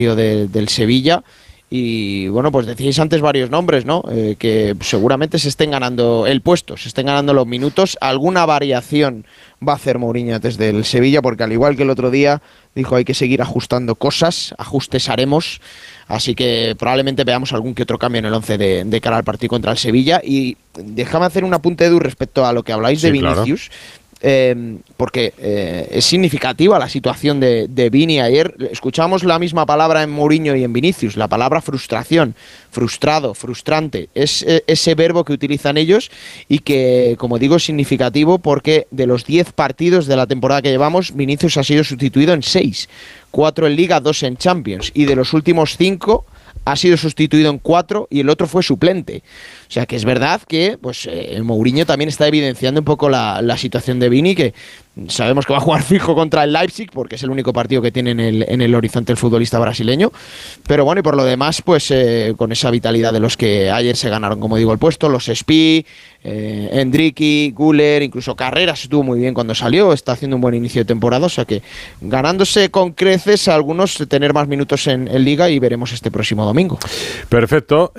del Sevilla. Y bueno, pues decíais antes varios nombres, ¿no? Que seguramente se estén ganando el puesto, se estén ganando los minutos. Alguna variación va a hacer Mourinho desde el Sevilla, porque al igual que el otro día dijo hay que seguir ajustando cosas, ajustes haremos. Así que probablemente veamos algún que otro cambio en el 11 de cara al partido contra el Sevilla. Y déjame hacer un apunte, Edu, respecto a lo que habláis de Vinicius. Claro. Porque es significativa la situación de Vini. Ayer escuchamos la misma palabra en Mourinho y en Vinicius, la palabra frustración, frustrado, frustrante, es ese verbo que utilizan ellos y que, como digo, es significativo porque de los 10 partidos de la temporada que llevamos, Vinicius ha sido sustituido en 6, 4 en Liga, 2 en Champions, y de los últimos 5 ha sido sustituido en 4 y el otro fue suplente. O sea que es verdad que pues Mourinho también está evidenciando un poco la situación de Vini, que sabemos que va a jugar fijo contra el Leipzig porque es el único partido que tiene en el horizonte el futbolista brasileño. Pero bueno, y por lo demás, pues con esa vitalidad de los que ayer se ganaron, como digo, el puesto, los Spi, Endricky, Güler, incluso Carreras estuvo muy bien cuando salió, está haciendo un buen inicio de temporada, o sea que ganándose con creces a algunos tener más minutos en Liga, y veremos este próximo domingo. Perfecto.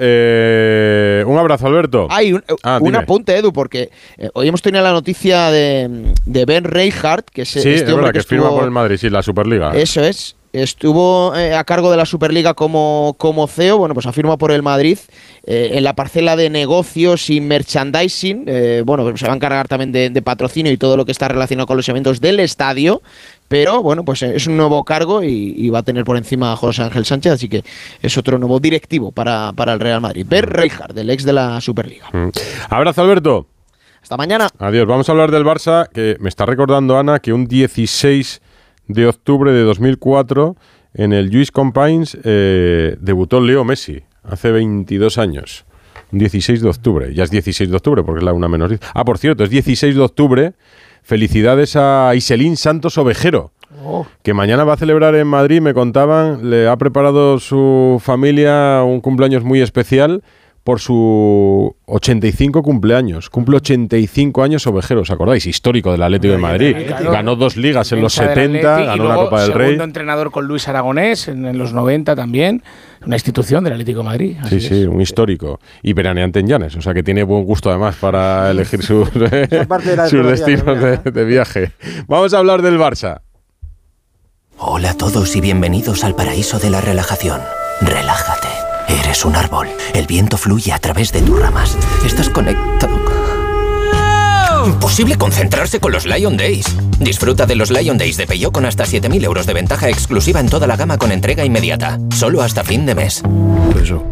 Un abrazo, Alberto. Hay un apunte, Edu, porque hoy hemos tenido la noticia de Ben Rijkaard, que es este hombre que firma por el Madrid, sí, la Superliga. Eso es. Estuvo a cargo de la Superliga como CEO, bueno, pues ha firmado por el Madrid en la parcela de negocios y merchandising, bueno, se va a encargar también de patrocinio y todo lo que está relacionado con los eventos del estadio, pero bueno, pues es un nuevo cargo y va a tener por encima a José Ángel Sánchez, así que es otro nuevo directivo para el Real Madrid. Ben Rijkaard, el ex de la Superliga. Abrazo, Alberto. Hasta mañana. Adiós. Vamos a hablar del Barça, que me está recordando, Ana, que un 16 de octubre de 2004 en el Lluís Companys debutó Leo Messi, hace 22 años. Un 16 de octubre. Ya es 16 de octubre porque es la 1:10. Ah, por cierto, es 16 de octubre. Felicidades a Iselín Santos Ovejero, que mañana va a celebrar en Madrid, me contaban, le ha preparado su familia un cumpleaños muy especial por su 85 cumpleaños. Cumple 85 años Ovejero, ¿os acordáis? Histórico del Atlético de Madrid. Claro. Ganó 2 ligas en los 70, ganó una Copa del Rey. Segundo entrenador con Luis Aragonés en los 90 también. Una institución del Atlético de Madrid. Sí, un histórico. Y veraneante en Llanes, o sea que tiene buen gusto además para elegir sus destinos de viaje. Vamos a hablar del Barça. Hola a todos y bienvenidos al paraíso de la relajación. Relájate. Eres un árbol. El viento fluye a través de tus ramas. Estás conectado. Imposible concentrarse con los Lion Days. Disfruta de los Lion Days de Peugeot con hasta 7.000 euros de ventaja exclusiva en toda la gama con entrega inmediata. Solo hasta fin de mes. Eso.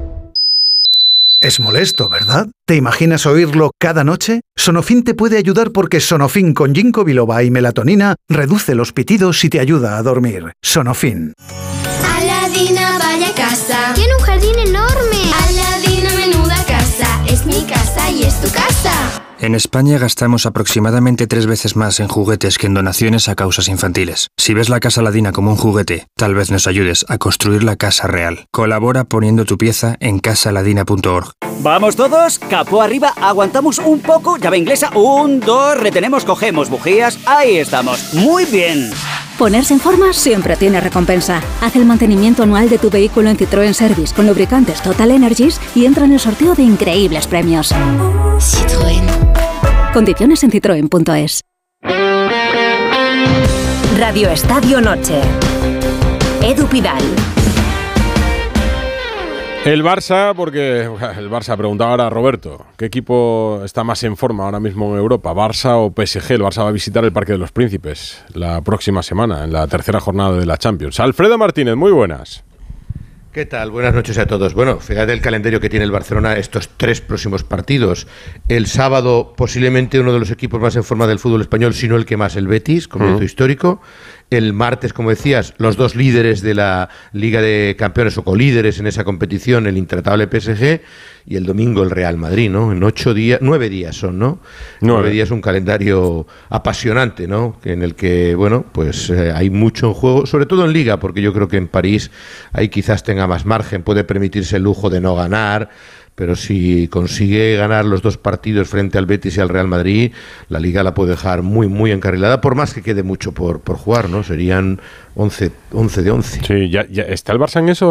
Es molesto, ¿verdad? ¿Te imaginas oírlo cada noche? Sonofin te puede ayudar porque Sonofin con ginkgo biloba y melatonina reduce los pitidos y te ayuda a dormir. Sonofin. Aladina, vaya casa. Tiene un jardín enorme. Aladina, menuda casa. Es mi casa y es tu casa. En España gastamos aproximadamente 3 veces más en juguetes que en donaciones a causas infantiles. Si ves la Casa Aladina como un juguete, tal vez nos ayudes a construir la casa real. Colabora poniendo tu pieza en casaaladina.org. ¡Vamos todos! Capó arriba, aguantamos un poco, llave inglesa, 1, 2, retenemos, cogemos bujías, ahí estamos. ¡Muy bien! Ponerse en forma siempre tiene recompensa. Haz el mantenimiento anual de tu vehículo en Citroën Service con lubricantes Total Energies y entra en el sorteo de increíbles premios. Citroën. Condiciones en citroen.es. Radio Estadio Noche. Edu Pidal. El Barça, porque el Barça preguntaba ahora a Roberto, ¿qué equipo está más en forma ahora mismo en Europa? ¿Barça o PSG? El Barça va a visitar el Parque de los Príncipes la próxima semana, en la tercera jornada de la Champions. Alfredo Martínez, muy buenas. ¿Qué tal? Buenas noches a todos. Bueno, fíjate el calendario que tiene el Barcelona estos 3 próximos partidos. El sábado, posiblemente uno de los equipos más en forma del fútbol español, si no el que más, el Betis, comienzo histórico. El martes, como decías, los 2 líderes de la Liga de Campeones o colíderes en esa competición, el intratable PSG, y el domingo el Real Madrid, ¿no? En 9 días son, ¿no? 9 días, un calendario apasionante, ¿no? En el que, bueno, pues hay mucho en juego, sobre todo en Liga, porque yo creo que en París ahí quizás tenga más margen, puede permitirse el lujo de no ganar, pero si consigue ganar los 2 partidos frente al Betis y al Real Madrid, la Liga la puede dejar muy, muy encarrilada, por más que quede mucho por jugar, ¿no? Serían 11 de 11. Sí, ¿ya está el Barça en eso?